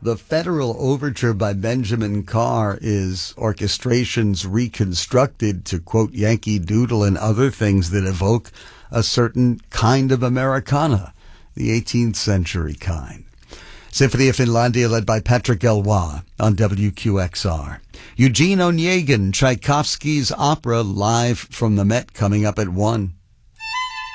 The Federal Overture by Benjamin Carr is orchestrations reconstructed to quote Yankee Doodle and other things that evoke a certain kind of Americana, the 18th century kind. Symphony of Finlandia led by Patrick Eloy on WQXR. Eugene Onegin, Tchaikovsky's opera live from the Met coming up at 1.